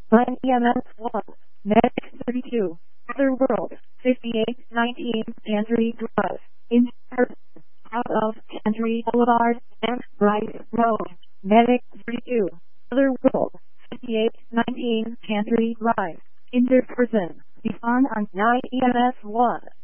Line EMS 1, Medic 32, Otherworld 5819 Chantry Drive, in person, out of Chantry Boulevard and Rice Road. Medic 32, Otherworld 5819 Chantry Drive, in person, be on 9 EMS 1.